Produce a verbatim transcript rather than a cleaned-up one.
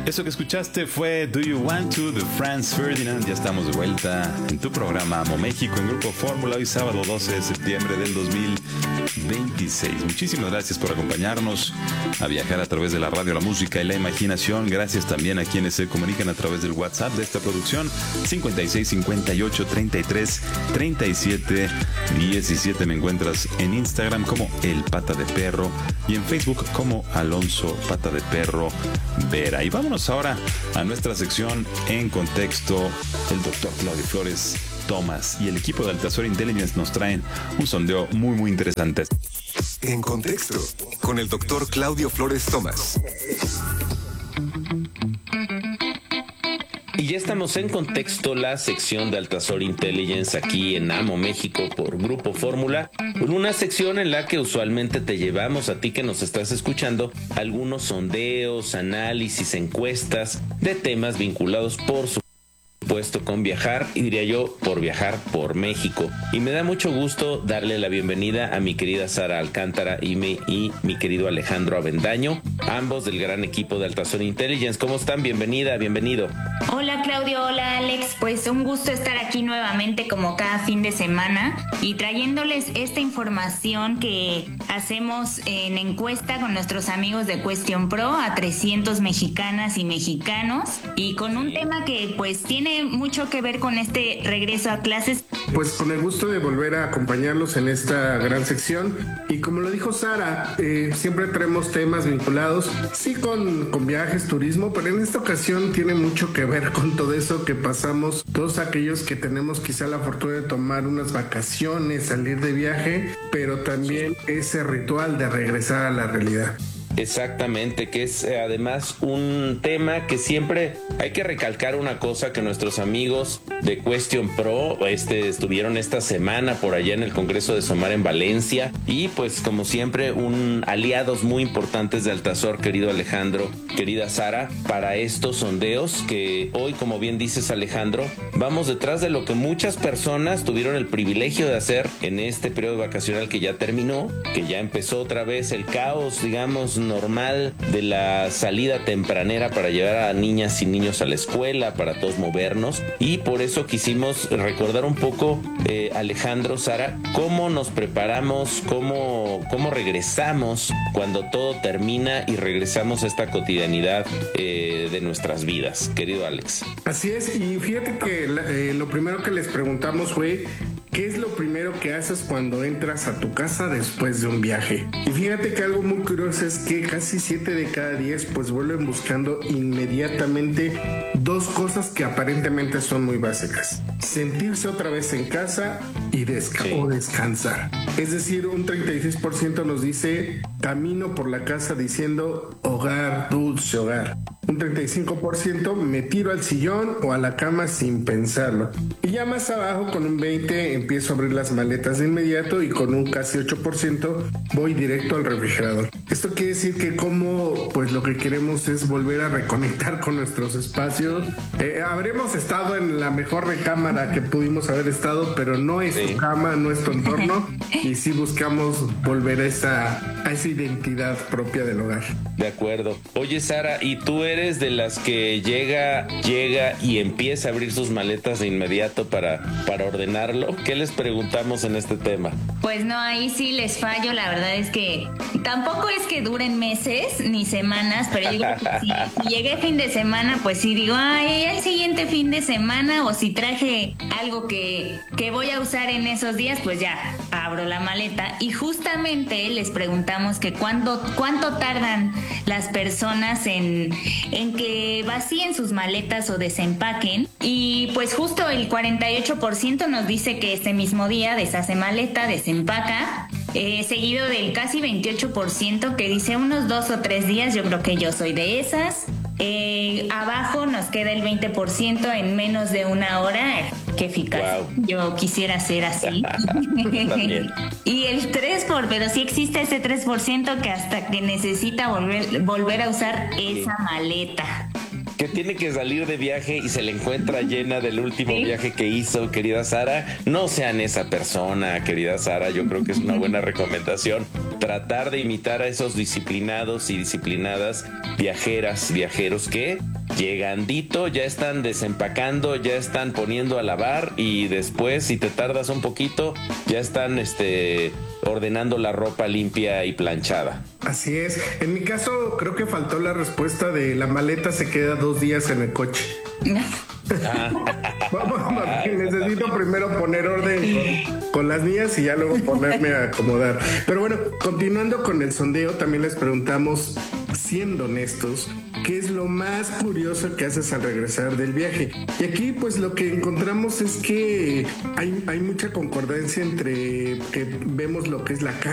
Eso que escuchaste fue Do You Want To, de Franz Ferdinand. Ya estamos de vuelta en tu programa Amo México en Grupo Fórmula, hoy sábado doce de septiembre del dos mil veintiséis. Muchísimas gracias por acompañarnos a viajar a través de la radio, la música y la imaginación. Gracias también a quienes se comunican a través del WhatsApp de esta producción, cincuenta y seis, cincuenta y ocho, treinta y tres, treinta y siete, diecisiete. Me encuentras en Instagram como El Pata de Perro y en Facebook como Alonso Pata de Perro Vera. Y vámonos ahora a nuestra sección En Contexto. El doctor Claudio Flores Tomás y el equipo de Altazor Intelligence nos traen un sondeo muy muy interesante. En Contexto, con el doctor Claudio Flores Tomás. Y ya estamos en Contexto, la sección de Altazor Intelligence aquí en Amo México por Grupo Fórmula, una sección en la que usualmente te llevamos a ti que nos estás escuchando algunos sondeos, análisis, encuestas de temas vinculados por su puesto con viajar, y diría yo por viajar por México. Y me da mucho gusto darle la bienvenida a mi querida Sara Alcántara y mi, y mi querido Alejandro Avendaño, ambos del gran equipo de Altazor Intelligence. ¿Cómo están? Bienvenida, bienvenido. Hola Claudio, hola Alex, pues un gusto estar aquí nuevamente como cada fin de semana y trayéndoles esta información que hacemos en encuesta con nuestros amigos de Question Pro a trescientos mexicanas y mexicanos, y con un tema que pues tiene mucho que ver con este regreso a clases. Pues con el gusto de volver a acompañarlos en esta gran sección, y como lo dijo Sara, eh, siempre traemos temas vinculados, sí, con, con viajes, turismo, pero en esta ocasión tiene mucho que ver con todo eso que pasamos todos aquellos que tenemos quizá la fortuna de tomar unas vacaciones, salir de viaje, pero también ese ritual de regresar a la realidad. Exactamente, que es eh, además un tema que siempre hay que recalcar una cosa, que nuestros amigos de Question Pro este, estuvieron esta semana por allá en el Congreso de Somar en Valencia, y pues como siempre un aliados muy importantes de Altazor, querido Alejandro, querida Sara, para estos sondeos que hoy, como bien dices Alejandro, vamos detrás de lo que muchas personas tuvieron el privilegio de hacer en este periodo vacacional que ya terminó, que ya empezó otra vez el caos, digamos, normal de la salida tempranera para llevar a niñas y niños a la escuela, para todos movernos, y por eso quisimos recordar un poco, eh, Alejandro, Sara, cómo nos preparamos, cómo, cómo regresamos cuando todo termina y regresamos a esta cotidianidad eh, de nuestras vidas, querido Alex. Así es, y fíjate que eh, lo primero que les preguntamos fue: ¿qué es lo primero que haces cuando entras a tu casa después de un viaje? Y fíjate que algo muy curioso es que casi siete de cada diez pues vuelven buscando inmediatamente dos cosas que aparentemente son muy básicas: sentirse otra vez en casa y desca- sí. o descansar. Es decir, un treinta y seis por ciento nos dice: camino por la casa diciendo hogar, dulce hogar. Un treinta y cinco por ciento me tiro al sillón o a la cama sin pensarlo. Y ya más abajo, con un veinte por ciento, empiezo a abrir las maletas de inmediato, y con un casi ocho por ciento voy directo al refrigerador. Esto quiere decir que como pues lo que queremos es volver a reconectar con nuestros espacios. Eh, habremos estado en la mejor recámara que pudimos haber estado, pero no es sí. tu cama, no es tu entorno, y sí buscamos volver a esa, a esa identidad propia del hogar. De acuerdo. Oye, Sara, ¿y tú eres de las que llega, llega y empieza a abrir sus maletas de inmediato para, para ordenarlo? ¿Qué les preguntamos en este tema? Pues no, ahí sí les fallo. La verdad es que tampoco es que duren meses ni semanas, pero yo creo que si, si llegué fin de semana, pues sí digo, ay, el siguiente fin de semana, o si traje algo que, que voy a usar en esos días, pues ya abro la maleta. Y justamente les preguntamos que cuánto, cuánto tardan las personas en, en que vacíen sus maletas o desempaquen, y pues justo el cuarenta y ocho por ciento nos dice que ese mismo día deshace maleta, desempaca, eh, seguido del casi veintiocho por ciento que dice unos dos o tres días. Yo creo que yo soy de esas. Eh, abajo nos queda el veinte por ciento en menos de una hora. Qué eficaz. Wow. Yo quisiera ser así. Y el tres por ciento, pero sí existe ese tres por ciento que hasta que necesita volver, volver a usar esa maleta. que tiene que salir de viaje y se le encuentra llena del último Sí. viaje que hizo, querida Sara. No sean esa persona, querida Sara. Yo creo que es una buena recomendación tratar de imitar a esos disciplinados y disciplinadas viajeras, viajeros que llegandito ya están desempacando, ya están poniendo a lavar y después, si te tardas un poquito, ya están este ordenando la ropa limpia y planchada. Así es. En mi caso, creo que faltó la respuesta de la maleta se queda dos días en el coche. Vamos, necesito primero poner orden con, con las mías y ya luego ponerme a acomodar. Pero bueno, continuando con el sondeo, también les preguntamos, siendo honestos, ¿qué es lo más curioso que haces al regresar del viaje? Y aquí pues lo que encontramos es que hay, hay mucha concordancia entre que vemos lo que es la